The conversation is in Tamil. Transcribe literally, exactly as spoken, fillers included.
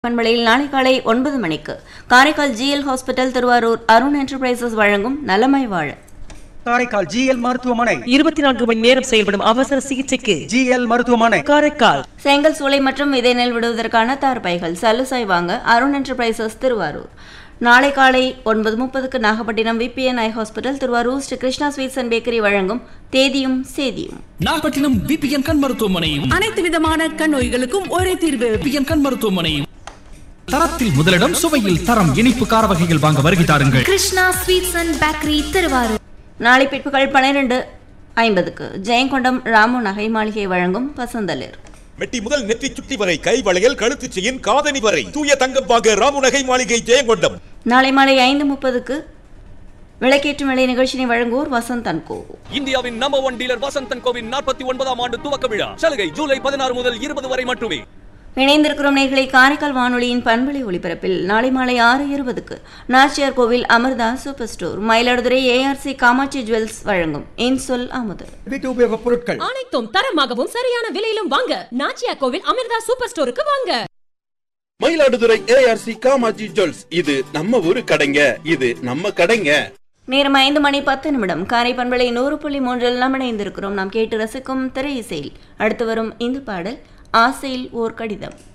பண்பலையில் நாளை காலை ஒன்பது மணிக்கு Karaikal GL hospital Thiruvarur Arun enterprises வழங்கும் நலமாய் வாழ. காரைக்கால் ஜிஎல் மருத்துவமனை இருபத்தி நான்கு மணி நேரம் செயல்படும் அவசர சிகிச்சைக்கு ஜிஎல் மருத்துவமனை காரைக்கால். செங்கல் சூளை மற்றும் விதை நெல் விடுவதற்கான தார்பைகள் சல்லுசாய் வாங்க அருண் என்டர்பிரைசஸ் திருவாரூர். நாளை காலை ஒன்பது முப்பதுக்கு Nagapattinam VPN I hospital Thiruvarur Sri Krishna sweets and bakery வழங்கும் தேதியும் சேதியும். நாகப்பட்டினம் விபிஎன் கண் மருத்துவமனையும் அனைத்து விதமான கண் நோய்களுக்கும் ஒரே தீர்வு. விபிஎன் கண் மருத்துவமனையும் தரத்தில் முதலிடம், சுவையில் தரம். இனிப்பு கார வகைகள் வாங்க வருகை தாருங்கள். Krishna sweets and bakery Thiruvarur. நாளை பிற்பகல் பன்னிரண்டு ஐம்பதுக்கு ஜெயங்கொண்டம் ராமு நகை மாளிகை வழங்கும் பசந்தளிர். மெட்டி முதல் நெற்றி சுட்டி வரை கை வளையல், கழுத்து செயின், காதணி வரை தூய தங்கம் வாங்க ராமு நகை மாளிகை ஜெயங்கொண்டம். நாளை மாலை ஐந்து முப்பதுக்கு விளக்கேற்றும் வேலை நிகழ்ச்சியை வழங்குவோர் வசந்த் அண்ட் கோ. இந்தியாவின் number one dealer Vasanth and CoWIN நாற்பத்தி ஒன்பதாம் ஆண்டு துவக்க விழா. சலுகை ஜூலை பதினாறு முதல் இருபது வரை மட்டுமே. இணைந்திருக்கிறோம் நேர்களை காரைக்கால் வானொலியின் பண்பலை ஒளிபரப்பில் நாளை மாலை ஆறு இருபதுக்கு நாச்சியார் கோவில் Amrita super store Mayiladuthurai ARC Kamakshi jewels வழங்கும் இன்சொல் அமுது. வீட்டு உபயோக பொருட்கள் அனைத்தும் தரமாகவும் சரியான விலையிலும் வாங்க நாச்சியார் கோவில் அமிர்தா சூப்பர் ஸ்டோருக்கு வாங்க. மயிலாடுதுறை ஏஆர்சி காமாட்சி ஜுவல்ஸ், இது நம்ம ஊரு கடைங்க, இது நம்ம கடைங்க. நேரம் ஐந்து மணி பத்து நிமிடம். காரை பண்பலை நூறு புள்ளி மூன்றில் நாம் இணைந்திருக்கிறோம். நாம் கேட்டு ரசிக்கும் திரை இசையில் அடுத்து வரும் இந்த பாடல் ஆசையில் ஓர் கடிதம்.